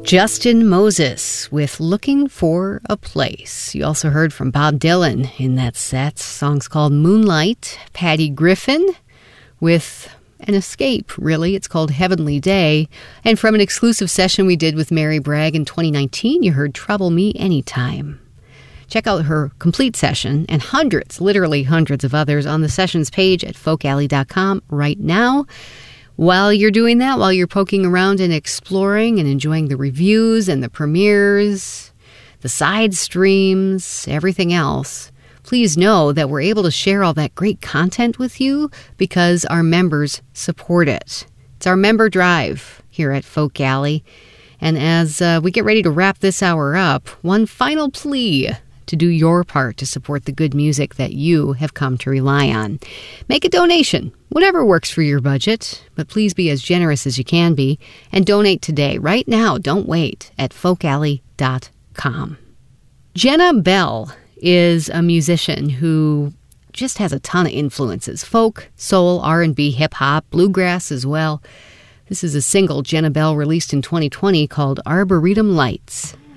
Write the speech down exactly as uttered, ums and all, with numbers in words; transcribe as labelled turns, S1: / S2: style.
S1: Justin Moses with Looking for a Place. You also heard from Bob Dylan in that set. The song's called Moonlight. Patty Griffin with an escape, really. It's called Heavenly Day. And from an exclusive session we did with Mary Bragg in twenty nineteen, you heard Trouble Me Anytime. Check out her complete session and hundreds, literally hundreds of others on the sessions page at folk alley dot com right now. While you're doing that, while you're poking around and exploring and enjoying the reviews and the premieres, the side streams, everything else, please know that we're able to share all that great content with you because our members support it. It's our member drive here at Folk Alley. And as uh, we get ready to wrap this hour up, one final plea to do your part to support the good music that you have come to rely on. Make a donation, whatever works for your budget, but please be as generous as you can be, and donate today, right now, don't wait, at folk alley dot com. Jenna Bell is a musician who just has a ton of influences, folk, soul, R and B, hip-hop, bluegrass as well. This is a single Jenna Bell released in twenty twenty called Arboretum Lights.